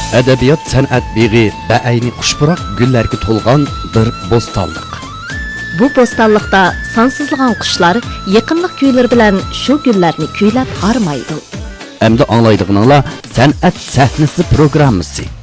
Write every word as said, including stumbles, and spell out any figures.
Adabiyot san'at beg'i ba'ayni xushpuroq gullarga to'lgan bir bo'stonliq. Bu bo'stonliqda sonsizlagan qushlar yaqinlik kuylari bilan shu gullarni kuylab harmaydi. Hamda anglaydiganlar san'at sahnasi programmasi.